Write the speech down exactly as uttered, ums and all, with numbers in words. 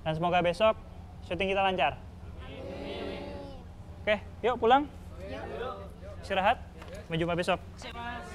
Dan semoga besok syuting kita lancar. Oke, yuk pulang. Istirahat. Sampai jumpa besok.